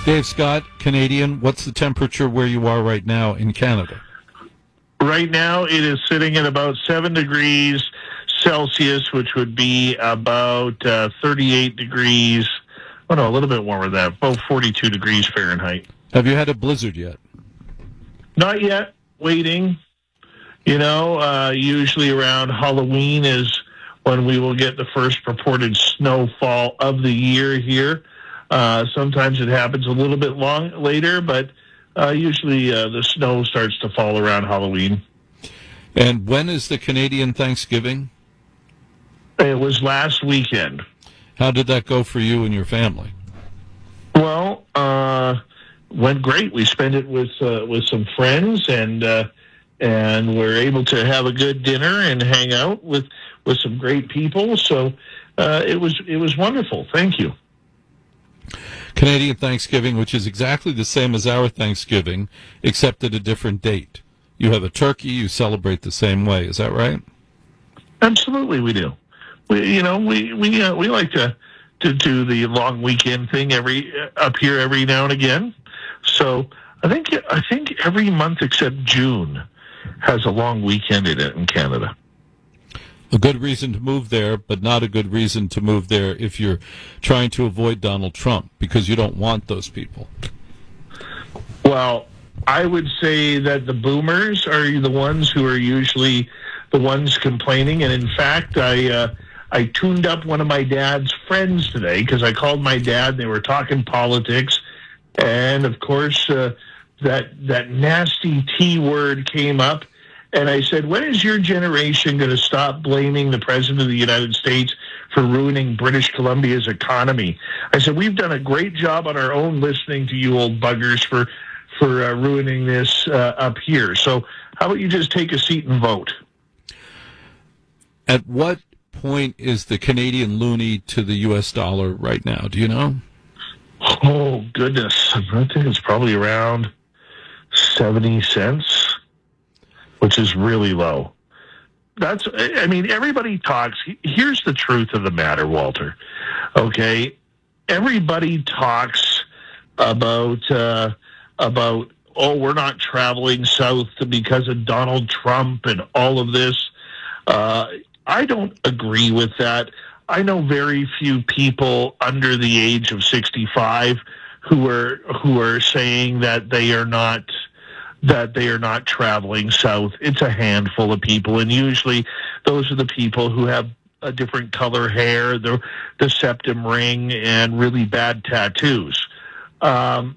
Dave Scott, Canadian. What's the temperature where you are right now in Canada? Right now, it is sitting at about 7 degrees Celsius, which would be about 38 degrees. Oh, no, a little bit warmer than that, about 42 degrees Fahrenheit. Have you had a blizzard yet? Not yet. Waiting. Usually around Halloween is when we will get the first purported snowfall of the year here. Sometimes it happens a little bit later, but usually the snow starts to fall around Halloween. And when is the Canadian Thanksgiving? It was last weekend. How did that go for you and your family? Well, went great. We spent it with some friends, and we're able to have a good dinner and hang out with some great people. So it was wonderful. Thank you. Canadian Thanksgiving, which is exactly the same as our Thanksgiving, except at a different date. You have a turkey. You celebrate the same way. Is that right? Absolutely, we do. We like to do the long weekend thing up here every now and again. So I think every month except June has a long weekend in it in Canada. A good reason to move there, but not a good reason to move there if you're trying to avoid Donald Trump, because you don't want those people. Well, I would say that the boomers are the ones who are usually the ones complaining. And in fact, I tuned up one of my dad's friends today because I called my dad. They were talking politics. And, of course, that nasty T word came up. And I said, when is your generation going to stop blaming the President of the United States for ruining British Columbia's economy? I said, we've done a great job on our own listening to you old buggers for ruining this up here. So how about you just take a seat and vote? At what point is the Canadian loonie to the U.S. dollar right now? Do you know? Oh, goodness. I think it's probably around 70 cents. Which is really low. Everybody talks. Here's the truth of the matter, Walter. Okay? Everybody talks about we're not traveling south because of Donald Trump and all of this. I don't agree with that. I know very few people under the age of 65 who are saying that they are not traveling south. It's a handful of people, and usually those are the people who have a different color hair, the septum ring, and really bad tattoos. Now,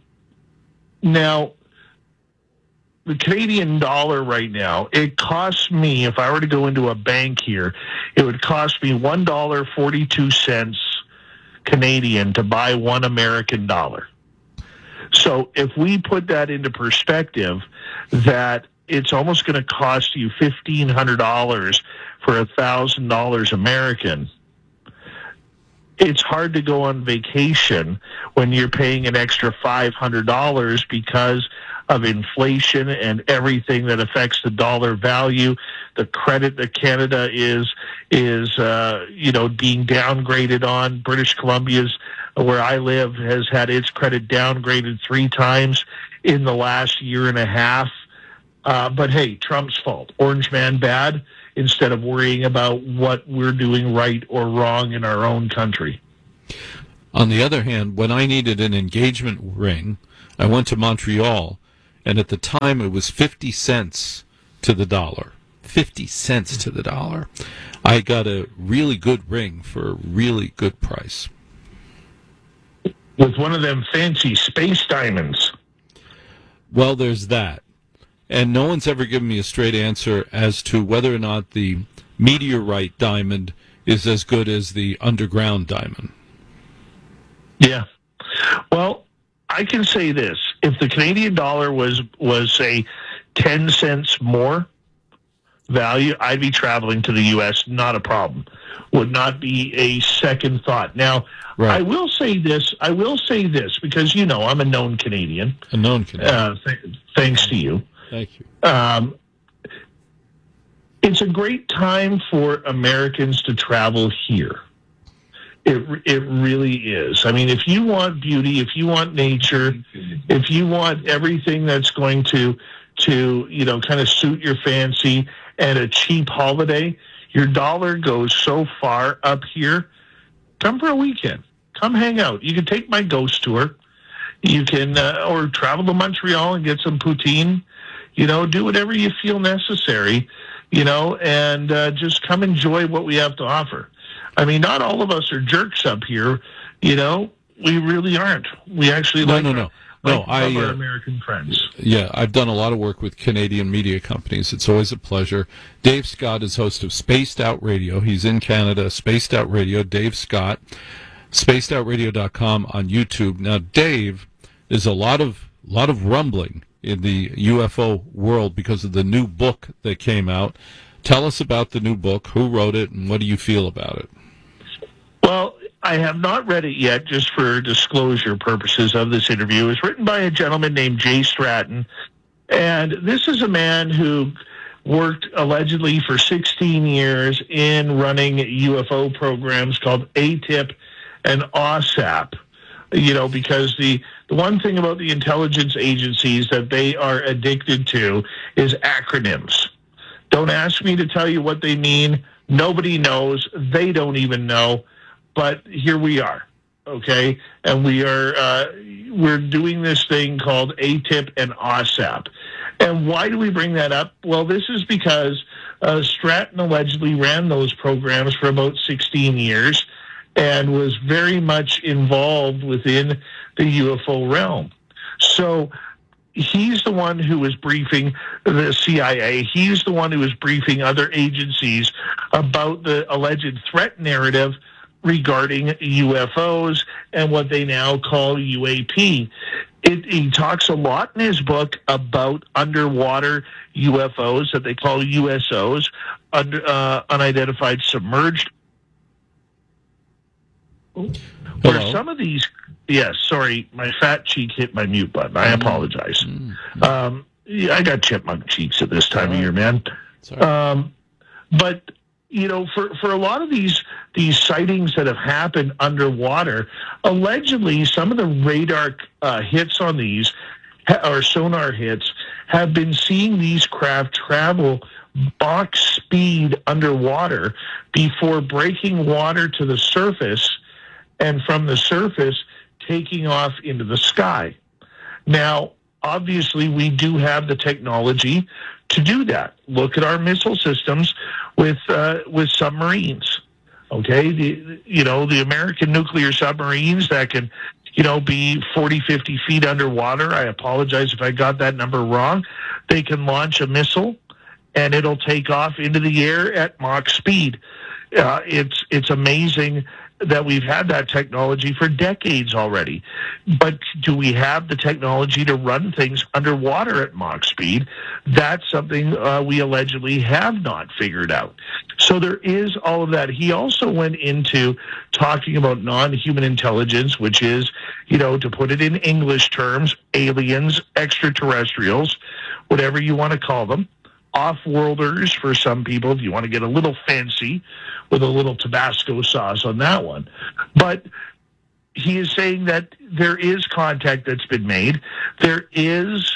the Canadian dollar right now, it costs me, if I were to go into a bank here, it would cost me $1.42 Canadian to buy one American dollar. So if we put that into perspective, that it's almost going to cost you $1,500 for $1,000 American, it's hard to go on vacation when you're paying an extra $500 because of inflation and everything that affects the dollar value. The credit that Canada is being downgraded on. British Columbia's, where I live, has had its credit downgraded 3 times in the last year and a half. But hey, Trump's fault. Orange man bad, instead of worrying about what we're doing right or wrong in our own country. On the other hand, when I needed an engagement ring, I went to Montreal, and at the time it was 50 cents to the dollar. 50 cents to the dollar. I got a really good ring for a really good price. With one of them fancy space diamonds. Well, there's that. And no one's ever given me a straight answer as to whether or not the meteorite diamond is as good as the underground diamond. Yeah. Well, I can say this. If the Canadian dollar was say, 10 cents more value, I'd be traveling to the U.S., not a problem. Would not be a second thought. Now, right. I will say this, because, I'm a known Canadian. A known Canadian. Thanks to you. Thank you. It's a great time for Americans to travel here. It really is. I mean, if you want beauty, if you want nature, if you want everything that's going to kind of suit your fancy and a cheap holiday, your dollar goes so far up here. Come for a weekend. Come hang out. You can take my ghost tour. You can or travel to Montreal and get some poutine. Do whatever you feel necessary. And just come enjoy what we have to offer. I mean, not all of us are jerks up here. We really aren't. We actually No, our American friends. Yeah, I've done a lot of work with Canadian media companies. It's always a pleasure. Dave Scott is host of Spaced Out Radio. He's in Canada. Spaced Out Radio. Dave Scott. SpacedOutRadio.com on YouTube. Now, Dave, there's a lot of rumbling in the UFO world because of the new book that came out. Tell us about the new book. Who wrote it, and what do you feel about it? Well, I have not read it yet, just for disclosure purposes of this interview. It was written by a gentleman named Jay Stratton, and this is a man who worked allegedly for 16 years in running UFO programs called ATIP and OSAP. Because the one thing about the intelligence agencies that they are addicted to is acronyms. Don't ask me to tell you what they mean. Nobody knows. They don't even know. But here we are, okay? And we're doing this thing called ATIP and OSAP. And why do we bring that up? Well, this is because Stratton allegedly ran those programs for about 16 years and was very much involved within the UFO realm. So he's the one who was briefing the CIA. He's the one who was briefing other agencies about the alleged threat narrative regarding UFOs and what they now call UAP. He talks a lot in his book about underwater UFOs that they call USOs, unidentified submerged. Where some of these, yes, sorry, my fat cheek hit my mute button. I apologize. I got chipmunk cheeks at this time of year, man. But for a lot of these sightings that have happened underwater, allegedly some of the radar hits on these, or sonar hits, have been seeing these craft travel Mach speed underwater before breaking water to the surface, and from the surface taking off into the sky. Now, obviously, we do have the technology to do that. Look at our missile systems with submarines. Okay, the American nuclear submarines that can, be 40, 50 feet underwater. I apologize if I got that number wrong. They can launch a missile, and it'll take off into the air at Mach speed. It's amazing that we've had that technology for decades already. But do we have the technology to run things underwater at Mach speed? That's something we allegedly have not figured out. So there is all of that. He also went into talking about non-human intelligence, which is, to put it in English terms, aliens, extraterrestrials, whatever you want to call them. Off-worlders for some people, if you want to get a little fancy with a little Tabasco sauce on that one. But he is saying that there is contact that's been made. There is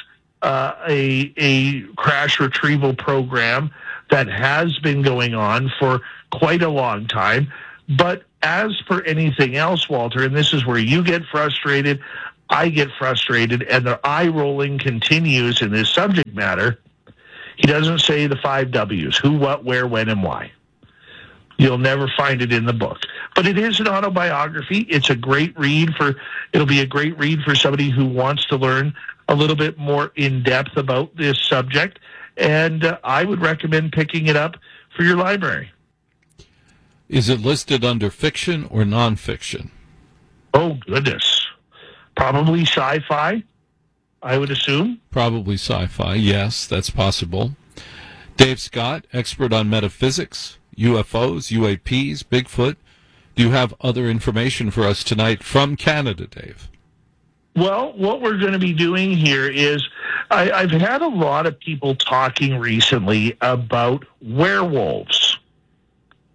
a crash retrieval program that has been going on for quite a long time. But as for anything else, Walter, and this is where you get frustrated, I get frustrated, and the eye rolling continues in this subject matter. He doesn't say the 5 W's, who, what, where, when, and why. You'll never find it in the book. But it is an autobiography. It's a great read it'll be a great read for somebody who wants to learn a little bit more in depth about this subject. And I would recommend picking it up for your library. Is it listed under fiction or nonfiction? Oh, goodness. Probably sci-fi, I would assume. Probably sci-fi, yes, that's possible. Dave Scott, expert on metaphysics, UFOs, UAPs, Bigfoot. Do you have other information for us tonight from Canada, Dave? Well, what we're going to be doing here is I've had a lot of people talking recently about werewolves.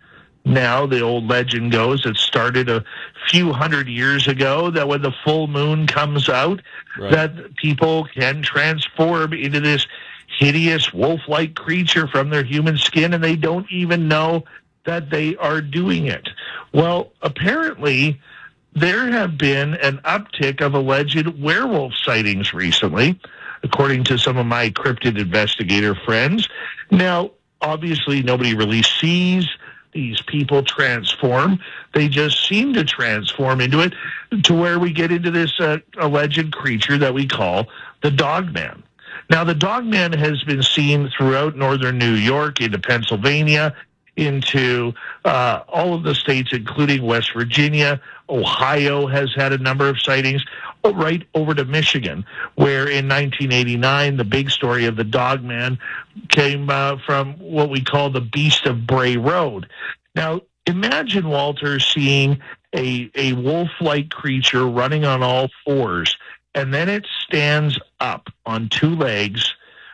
Now, the old legend goes, it started a few hundred years ago, that when the full moon comes out, Right. that people can transform into this hideous wolf-like creature from their human skin, and they don't even know that they are doing it. Well, apparently, there have been an uptick of alleged werewolf sightings recently, according to some of my cryptid investigator friends. Now, obviously, nobody really sees these people transform. They just seem to transform into it, to where we get into this alleged creature that we call the Dogman. Now, the Dogman has been seen throughout northern New York, into Pennsylvania, into all of the states, including West Virginia. Ohio has had a number of sightings, right over to Michigan, where in 1989, the big story of the Dogman came from what we call the Beast of Bray Road. Now, imagine, Walter, seeing a wolf-like creature running on all fours, and then it stands up on two legs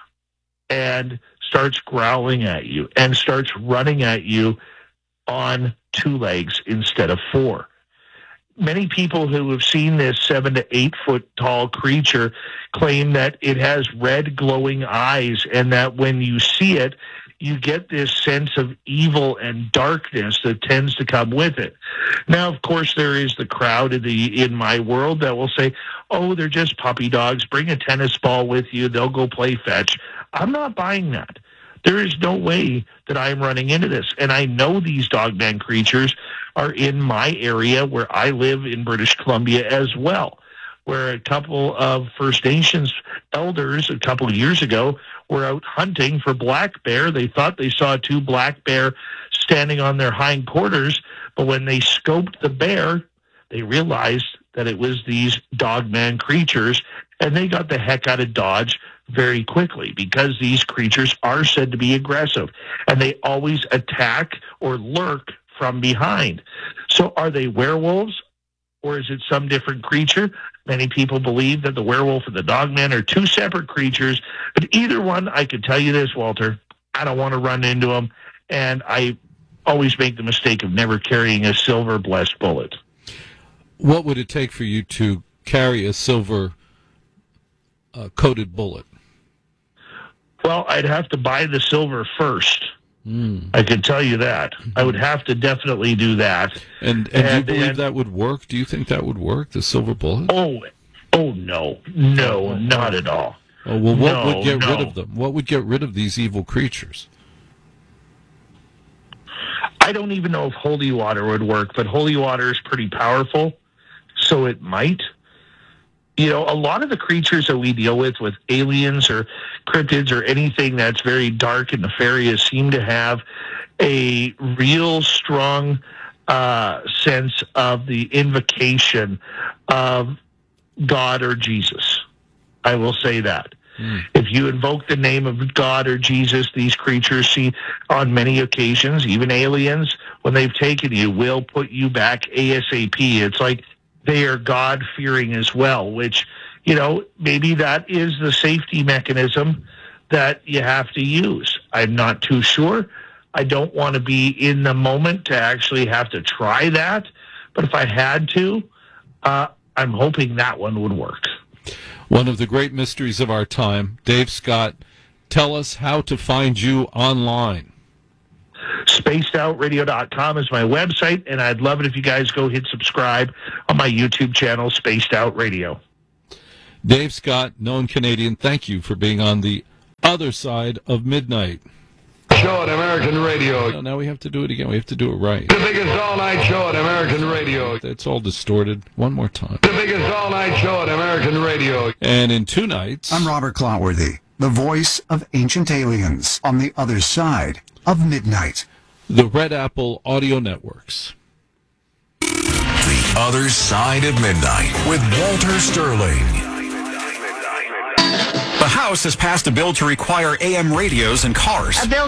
and starts growling at you and starts running at you on two legs instead of four. Many people who have seen this 7 to 8 foot tall creature claim that it has red glowing eyes, and that when you see it, you get this sense of evil and darkness that tends to come with it. Now, of course, there is the crowd in my world that will say, oh, they're just puppy dogs. Bring a tennis ball with you. They'll go play fetch. I'm not buying that. There is no way that I'm running into this. And I know these Dogman creatures are in my area where I live in British Columbia as well, where a couple of First Nations elders a couple of years ago were out hunting for black bear. They thought they saw 2 black bear standing on their hindquarters, but when they scoped the bear, they realized that it was these Dogman creatures, and they got the heck out of Dodge very quickly, because these creatures are said to be aggressive, and they always attack or lurk from behind. So are they werewolves, or is it some different creature? Many people believe that the werewolf and the Dogman are 2 separate creatures, but either one, I could tell you this, Walter, I don't want to run into them, and I always make the mistake of never carrying a silver blessed bullet. What would it take for you to carry a silver coated bullet? Well, I'd have to buy the silver first. I can tell you that. I would have to definitely do that. And do you believe that would work? Do you think that would work, the silver bullet? Oh no. No, not at all. Oh, well, what would get rid of them? What would get rid of these evil creatures? I don't even know if holy water would work, but holy water is pretty powerful, so it might. You know, a lot of the creatures that we deal with aliens or cryptids or anything that's very dark and nefarious, seem to have a real strong sense of the invocation of God or Jesus. I will say that. If you invoke the name of God or Jesus, these creatures see on many occasions, even aliens, when they've taken you, will put you back ASAP. It's like they are God-fearing as well, which, you know, maybe that is the safety mechanism that you have to use. I'm not too sure. I don't want to be in the moment to actually have to try that. But if I had to, I'm hoping that one would work. One of the great mysteries of our time. Dave Scott, tell us how to find you online. SpacedOutRadio.com is my website, and I'd love it if you guys go hit subscribe on my YouTube channel, Spaced Out Radio. Dave Scott, known Canadian, thank you for being on the other side of midnight. Show on American radio. No, now we have to do it again. We have to do it right. The biggest all-night show on American radio. It's all distorted. One more time. The biggest all-night show on American radio. And in 2 nights... I'm Robert Clotworthy, the voice of Ancient Aliens, on the other side of midnight. The Red Apple Audio Networks. The Other Side of Midnight with Walter Sterling. The House has passed a bill to require AM radios in cars.